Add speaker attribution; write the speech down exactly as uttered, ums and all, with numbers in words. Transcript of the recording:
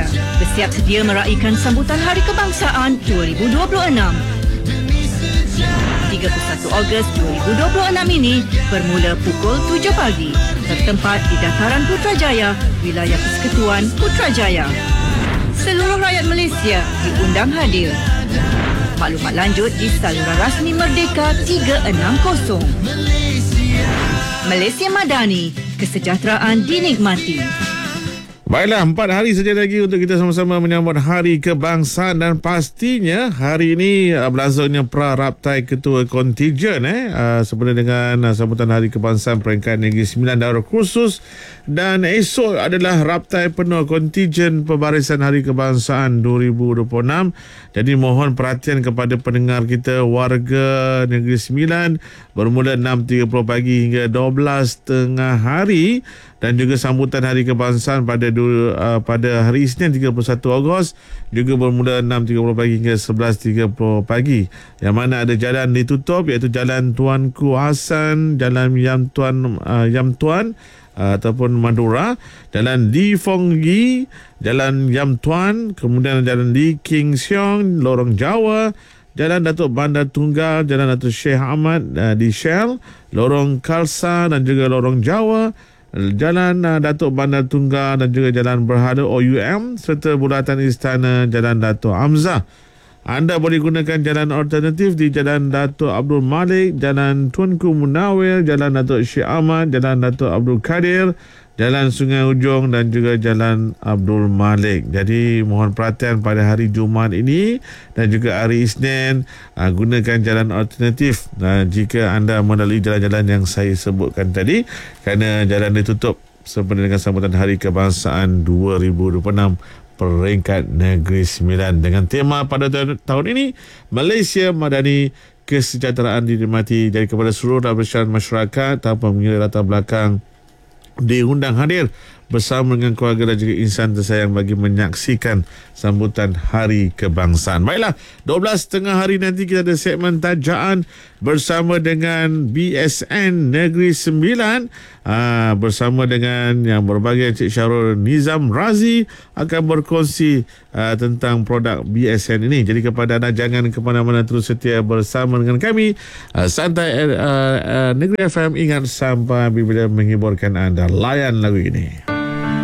Speaker 1: Putrajaya bersiap sedia meraihkan sambutan Hari Kebangsaan dua ribu dua puluh enam. tiga puluh satu Ogos dua ribu dua puluh enam ini bermula pukul tujuh pagi, bertempat di Dataran Putrajaya, Wilayah Persekutuan Putrajaya. Seluruh rakyat Malaysia diundang hadir. Maklumat lanjut di saluran rasmi Merdeka tiga enam kosong. Malaysia Madani, kesejahteraan dinikmati.
Speaker 2: Baiklah, empat hari saja lagi untuk kita sama-sama menyambut Hari Kebangsaan, dan pastinya hari ini uh, berlangsungnya pra-raptai ketua kontijen eh uh, sempena dengan uh, sambutan Hari Kebangsaan peringkat Negeri Sembilan Daerah Khusus, dan esok adalah raptai penuh kontijen pembarisan Hari Kebangsaan dua ribu dua puluh enam. Jadi mohon perhatian kepada pendengar kita warga Negeri Sembilan, bermula enam tiga puluh pagi hingga dua belas tengah hari, dan juga sambutan Hari Kebangsaan pada uh, pada hari Isnin tiga puluh satu Ogos juga bermula enam tiga puluh pagi hingga sebelas tiga puluh pagi, yang mana ada jalan ditutup, iaitu Jalan Tuanku Hassan, Jalan Yam Tuan uh, Yam Tuan uh, ataupun Madura, Jalan Di Fong Yi, Jalan Yam Tuan, kemudian Jalan Li King Siong, Lorong Jawa, Jalan Datuk Bandar Tunggal, Jalan Datuk Syekh Ahmad uh, di Shell, Lorong Khalsa dan juga Lorong Jawa, Jalan uh, Datuk Bandar Tunggal dan juga Jalan Berhada O U M, serta Bulatan Istana Jalan Datuk Hamzah. Anda boleh gunakan jalan alternatif di Jalan Datuk Abdul Malik, Jalan Tunku Munawir, Jalan Datuk Syekh Ahmad, Jalan Datuk Abdul Kadir, Jalan Sungai Ujong dan juga Jalan Abdul Malik. Jadi mohon perhatian pada hari Jumaat ini dan juga hari Isnin, uh, gunakan jalan alternatif uh, jika anda melalui jalan-jalan yang saya sebutkan tadi, kerana jalan ditutup sempena dengan sambutan Hari Kebangsaan dua ribu dua puluh enam peringkat Negeri Sembilan, dengan tema pada tahun ini Malaysia Madani, kesejahteraan dinikmati. Jadi kepada seluruh lapisan masyarakat tanpa mengira latar belakang diundang hadir bersama dengan keluarga dan juga insan tersayang bagi menyaksikan sambutan Hari Kebangsaan. Baiklah, dua belas tengah hari nanti kita ada segmen tajaan bersama dengan B S N Negeri Sembilan, aa, bersama dengan yang berbagai Encik Syarul Nizam Razi akan berkongsi aa, tentang produk B S N ini. Jadi kepada anda, jangan ke mana-mana, terus setia bersama dengan kami. Aa, Santai aa, aa, Negeri F M, ingat sampai bila menghiburkan anda. Layan lagu ini.